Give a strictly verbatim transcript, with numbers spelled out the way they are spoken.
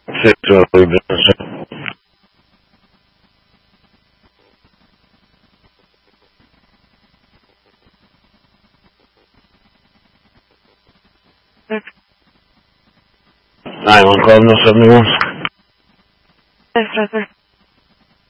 Sì, sono libero. Dai, ma ancora non sappiamo.